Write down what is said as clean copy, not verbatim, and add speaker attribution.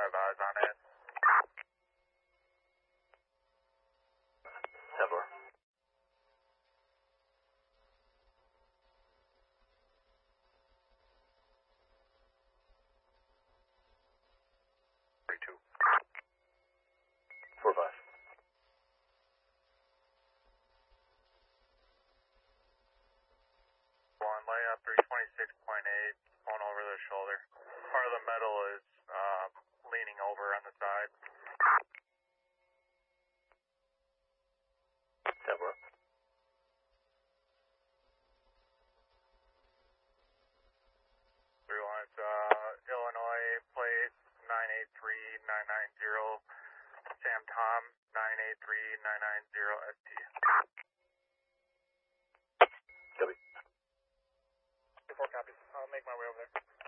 Speaker 1: have eyes on it.
Speaker 2: 10-4.
Speaker 1: Two.
Speaker 2: 4-5.
Speaker 1: One layup 326.8, going over the shoulder. Part of the metal is leaning over on the side.
Speaker 2: 10-4.
Speaker 1: Three ones, Illinois plate 983990, Sam Tom 983990 ST.
Speaker 2: Copy.
Speaker 1: 4 copies. I'll make my way over there.